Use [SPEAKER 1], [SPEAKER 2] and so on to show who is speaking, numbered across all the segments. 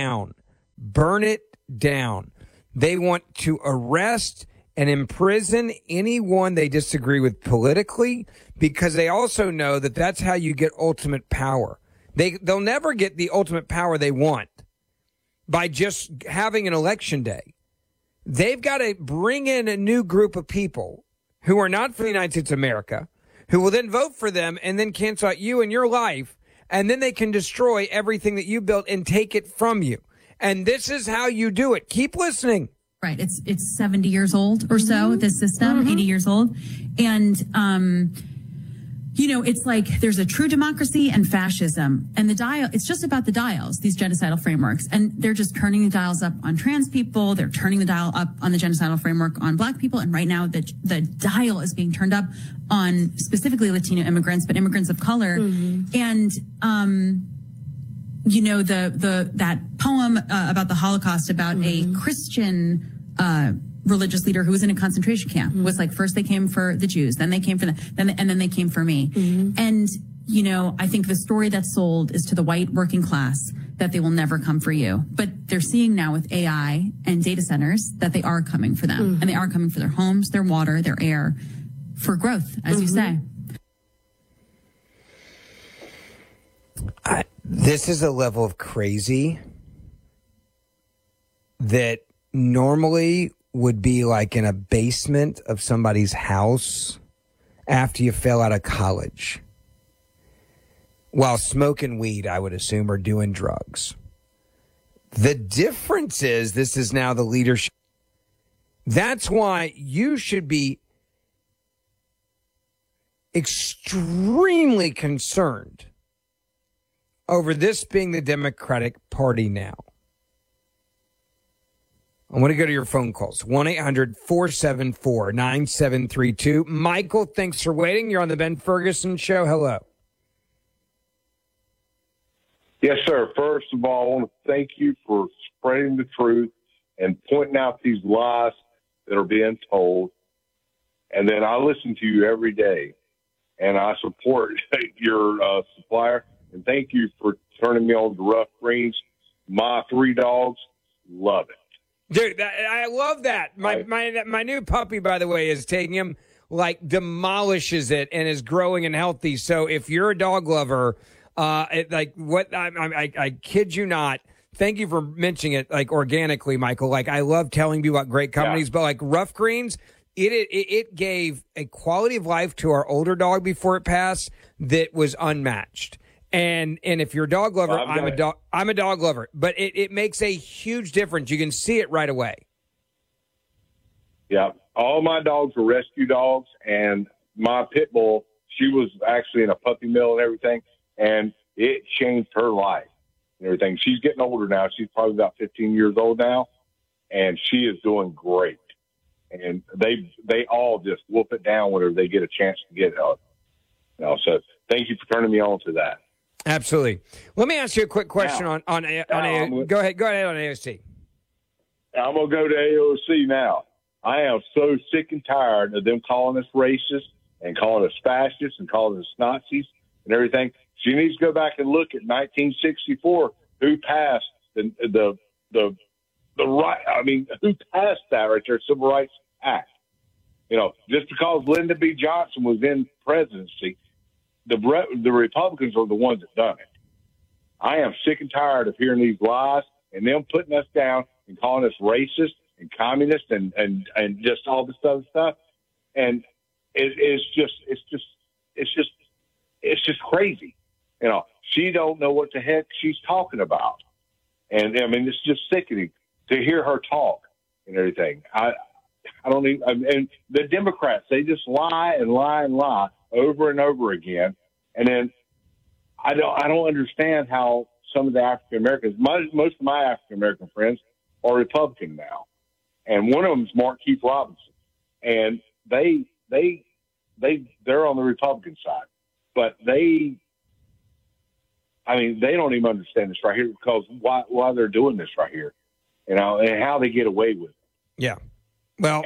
[SPEAKER 1] down. Burn it down. They want to arrest and imprison anyone they disagree with politically, because they also know that that's how you get ultimate power. They'll never get the ultimate power they want by just having an election day. They've got to bring in a new group of people who are not for the United States of America, who will then vote for them and then cancel out you and your life, and then they can destroy everything that you built and take it from you. And this is how you do it. Keep listening.
[SPEAKER 2] Right. It's 70 years old or so, this system, 80 years old. And, it's like there's a true democracy and fascism. And it's just about the dials, these genocidal frameworks. And they're just turning the dials up on trans people. They're turning the dial up on the genocidal framework on black people. And right now the dial is being turned up on specifically Latino immigrants, but immigrants of color. And, that poem about the Holocaust, about a Christian religious leader who was in a concentration camp, was like, first they came for the Jews, then they came for and then they came for me. And, I think the story that's sold is to the white working class that they will never come for you. But they're seeing now with AI and data centers that they are coming for them, and they are coming for their homes, their water, their air, for growth, as you say.
[SPEAKER 1] This is a level of crazy that normally would be like in a basement of somebody's house after you fell out of college, while smoking weed, I would assume, or doing drugs. The difference is this is now the leadership. That's why you should be extremely concerned over this being the Democratic Party now. I want to go to your phone calls. 1-800-474-9732. Michael, thanks for waiting. You're on the Ben Ferguson Show. Hello.
[SPEAKER 3] Yes, sir. First of all, I want to thank you for spreading the truth and pointing out these lies that are being told. And then I listen to you every day, and I support your supplier. And thank you for turning me on to Rough Greens. My 3 dogs love it.
[SPEAKER 1] Dude, I love that. My new puppy, by the way, is taking him, like, demolishes it and is growing and healthy. So if you're a dog lover, I kid you not. Thank you for mentioning it, like, organically, Michael. Like, I love telling you about great companies, but like Rough Greens, it gave a quality of life to our older dog before it passed that was unmatched. And if you're a dog lover, I'm a dog lover, but it makes a huge difference. You can see it right away.
[SPEAKER 3] Yeah. All my dogs were rescue dogs, and my pit bull, she was actually in a puppy mill and everything, and it changed her life and everything. She's getting older now. She's probably about 15 years old now, and she is doing great. And they all just whoop it down whenever they get a chance to get it. So thank you for turning me on to that.
[SPEAKER 1] Absolutely. Let me ask you a quick question on go ahead on AOC.
[SPEAKER 3] I'm going to go to AOC now. I am so sick and tired of them calling us racist and calling us fascists and calling us Nazis and everything. She needs to go back and look at 1964, who passed the right. I mean, who passed that right there, Civil Rights Act? Just because Lyndon B. Johnson was in presidency, the Republicans are the ones that done it. I am sick and tired of hearing these lies and them putting us down and calling us racist and communist and just all this other stuff. And it's just crazy. She don't know what the heck she's talking about. And I mean, it's just sickening to hear her talk and everything. I don't even, and the Democrats, they just lie and lie and lie over and over again. And then I don't understand how some of the African Americans, most of my African American friends are Republican now. And one of them is Mark Keith Robinson. And they're on the Republican side, but they don't even understand this right here, because why they're doing this right here, and how they get away with it.
[SPEAKER 1] Yeah. Well,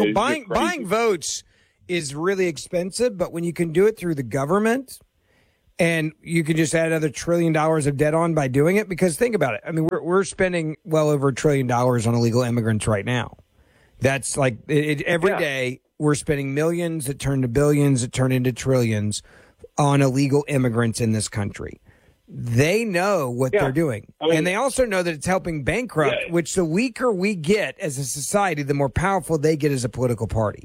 [SPEAKER 1] buying votes is really expensive, but when you can do it through the government, And you can just add another $1 trillion of debt on by doing it. Because think about it. I mean, we're spending well over $1 trillion on illegal immigrants right now. That's like every day we're spending millions that turn to billions that turn into trillions on illegal immigrants in this country. They know what they're doing. I mean, and they also know that it's helping bankrupt, which the weaker we get as a society, the more powerful they get as a political party.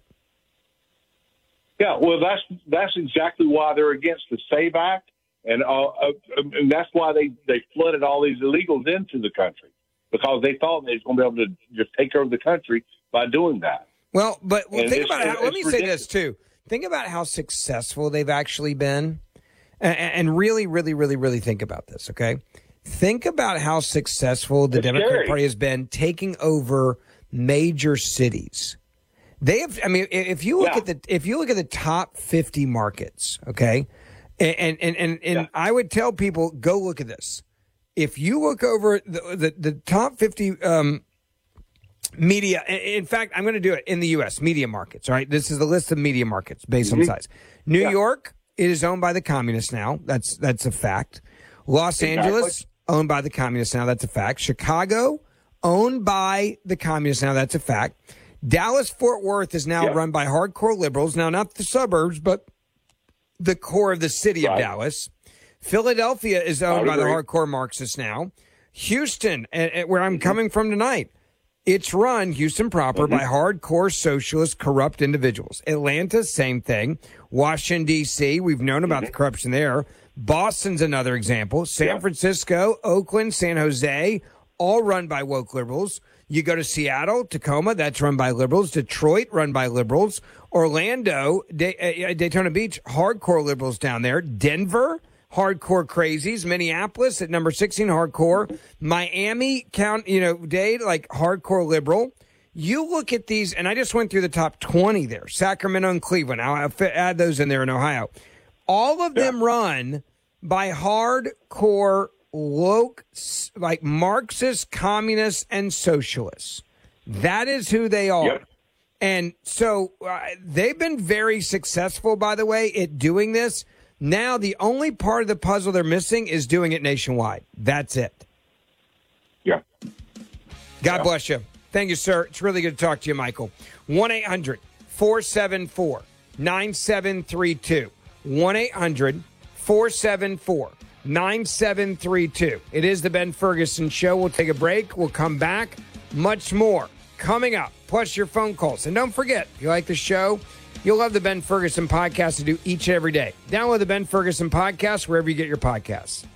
[SPEAKER 3] Yeah, well, that's exactly why they're against the SAVE Act, and that's why they flooded all these illegals into the country, because they thought they was going to be able to just take over the country by doing that.
[SPEAKER 1] Well, but think about it. Let me say this, too. Think about how successful they've actually been, and really, really, really, really think about this, okay? Think about how successful the Democratic Party has been taking over major cities. They have. I mean, if you look at the top 50 markets, okay, and I would tell people, go look at this. If you look over the top 50 media, in fact, I'm going to do it in the U.S. media markets. All right, this is the list of media markets based on size. New York, it is owned by the communists now. That's a fact. Los Angeles, owned by the communists now. That's a fact. Chicago, owned by the communists now. That's a fact. Dallas-Fort Worth is now run by hardcore liberals. Now, not the suburbs, but the core of the city of Dallas. Philadelphia is owned by the hardcore Marxists now. Houston, where I'm coming from tonight, it's run, Houston proper, by hardcore socialist, corrupt individuals. Atlanta, same thing. Washington, D.C., we've known about the corruption there. Boston's another example. San Francisco, Oakland, San Jose, all run by woke liberals. You go to Seattle, Tacoma, that's run by liberals. Detroit, run by liberals. Orlando, Daytona Beach, hardcore liberals down there. Denver, hardcore crazies. Minneapolis at number 16, hardcore. Miami, Dade, like hardcore liberal. You look at these, and I just went through the top 20 there. Sacramento and Cleveland. I'll add those in there in Ohio. All of them run by hardcore woke, like Marxist, communists, and socialists. That is who they are. Yep. And so they've been very successful, by the way, at doing this. Now, the only part of the puzzle they're missing is doing it nationwide. That's it.
[SPEAKER 3] Yeah.
[SPEAKER 1] God bless you. Thank you, sir. It's really good to talk to you, Michael. 1-800-474-9732. 1-800-474-9732. It is the Ben Ferguson Show. We'll take a break. We'll come back. Much more coming up, plus your phone calls. And don't forget, if you like the show, you'll love the Ben Ferguson podcast to do each and every day. Download the Ben Ferguson podcast wherever you get your podcasts.